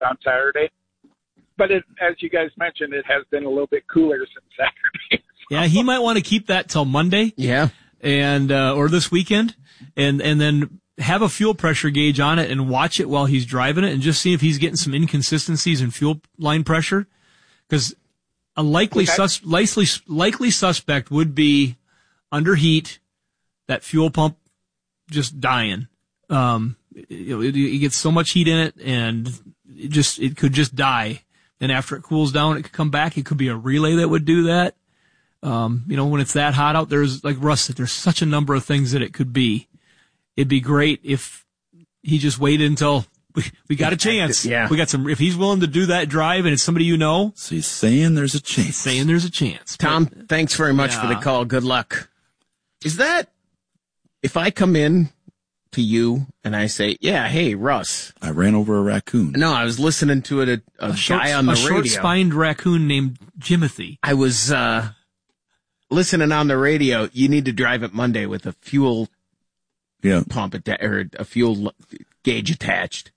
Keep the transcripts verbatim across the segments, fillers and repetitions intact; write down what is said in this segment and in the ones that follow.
on Saturday. But it, as you guys mentioned, it has been a little bit cooler since Saturday. So. Yeah, he might want to keep that till Monday. Yeah. And, uh, or this weekend. And, and then have a fuel pressure gauge on it and watch it while he's driving it and just see if he's getting some inconsistencies in fuel line pressure. Because a likely, okay. sus- likely, likely suspect would be under heat, that fuel pump just dying. Um, you know, it, it gets so much heat in it and it just, it could just die. And after it cools down, it could come back. It could be a relay that would do that. Um, you know, when it's that hot out, there's, like Russ said, there's such a number of things that it could be. It'd be great if he just waited until we, we got a chance. Yeah. We got some, if he's willing to do that drive and it's somebody you know. So he's saying there's a chance. He's saying there's a chance. Tom, but, thanks very much yeah. for the call. Good luck. Is that, if I come in to you and I say, yeah, hey, Russ. I ran over a raccoon. No, I was listening to it, a, a, a short, guy on the a radio. A short-spined raccoon named Jimothy. I was, uh, listening on the radio. You need to drive it Monday with a fuel yeah. pump atta- or a fuel gauge attached.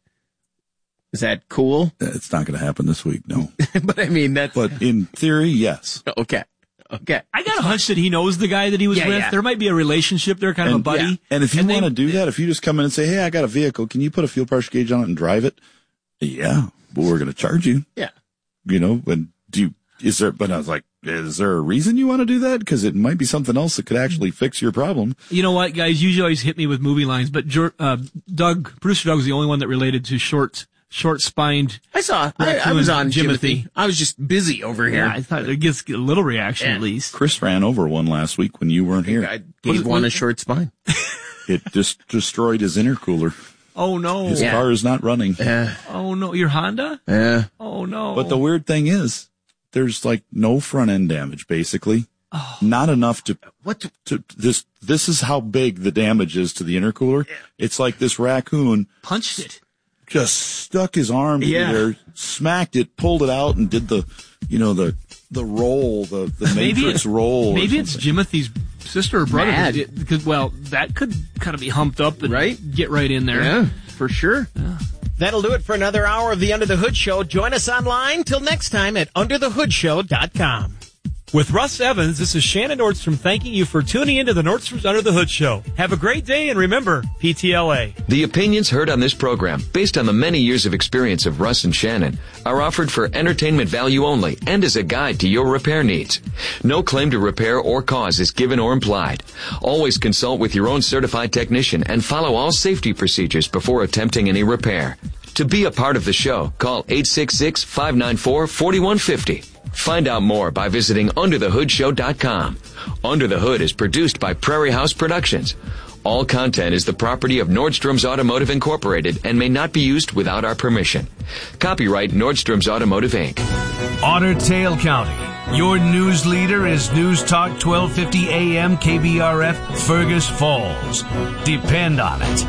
Is that cool? It's not going to happen this week, no. But I mean, that's. But in theory, yes. Okay. Okay. I got a hunch that he knows the guy that he was yeah, with. Yeah. There might be a relationship there, kind and, of a buddy. Yeah. And if you and want to they, do that, if you just come in and say, hey, I got a vehicle, can you put a fuel pressure gauge on it and drive it? Yeah, but we're going to charge you. Yeah. You know, and do you, is there, but I was like, is there a reason you want to do that? Because it might be something else that could actually fix your problem. You know what, guys? You always hit me with movie lines, but uh, Doug, producer Doug was the only one that related to short, short-spined. I saw. I, I was on Jimothy. I was just busy over here. Yeah, I thought it gets a little reaction yeah. at least. Chris ran over one last week when you weren't here. I gave it, one what? a short spine. It just destroyed his intercooler. Oh no! His yeah. car is not running. Yeah. Oh no! Your Honda? Yeah. Oh no! But the weird thing is, there's like no front end damage, basically. Oh. Not enough to, what to, to this, this is how big the damage is to the intercooler. Yeah. It's like this raccoon punched it, just stuck his arm yeah. in there, smacked it, pulled it out and did the, you know, the, the roll, the, the matrix it, roll. Maybe it's Jimothy's sister or brother. Mad. Because, well, that could kind of be humped up and right? get right in there. Yeah, for sure. Yeah. That'll do it for another hour of the Under the Hood Show. Join us online. Till next time at under the hood show dot com. With Russ Evans, this is Shannon Nordstrom thanking you for tuning into the Nordstrom's Under the Hood Show. Have a great day, and remember, P T L A. The opinions heard on this program, based on the many years of experience of Russ and Shannon, are offered for entertainment value only and as a guide to your repair needs. No claim to repair or cause is given or implied. Always consult with your own certified technician and follow all safety procedures before attempting any repair. To be a part of the show, call eight six six, five nine four, four one five zero. Find out more by visiting under the hood show dot com. Under the Hood is produced by Prairie House Productions. All content is the property of Nordstrom's Automotive Incorporated and may not be used without our permission. Copyright Nordstrom's Automotive, Incorporated. Otter Tail County. Your news leader is News Talk twelve fifty A M K B R F Fergus Falls. Depend on it.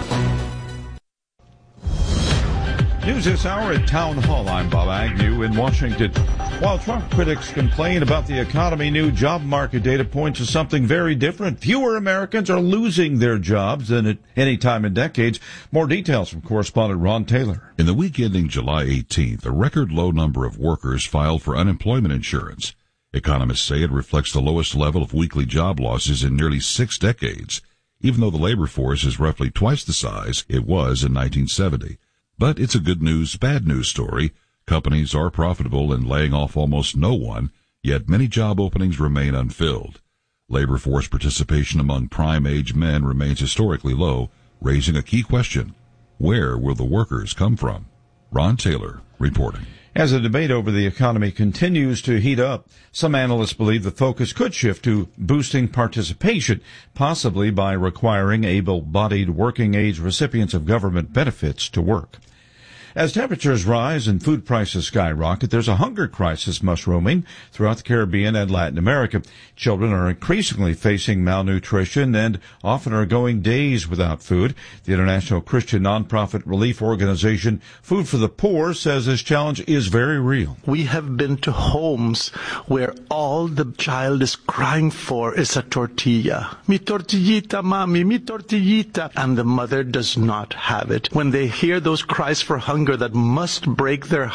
News this hour at Town Hall. I'm Bob Agnew in Washington. While Trump critics complain about the economy, new job market data points to something very different. Fewer Americans are losing their jobs than at any time in decades. More details from correspondent Ron Taylor. In the week ending July eighteenth, a record low number of workers filed for unemployment insurance. Economists say it reflects the lowest level of weekly job losses in nearly six decades, even though the labor force is roughly twice the size it was in nineteen seventy. But it's a good news, bad news story. Companies are profitable and laying off almost no one, yet many job openings remain unfilled. Labor force participation among prime-age men remains historically low, raising a key question. Where will the workers come from? Ron Taylor reporting. As the debate over the economy continues to heat up, some analysts believe the focus could shift to boosting participation, possibly by requiring able-bodied working-age recipients of government benefits to work. As temperatures rise and food prices skyrocket, there's a hunger crisis mushrooming throughout the Caribbean and Latin America. Children are increasingly facing malnutrition and often are going days without food. The international Christian nonprofit relief organization Food for the Poor says this challenge is very real. We have been to homes where all the child is crying for is a tortilla. Mi tortillita, mami, mi tortillita. And the mother does not have it. When they hear those cries for hunger, anger that must break their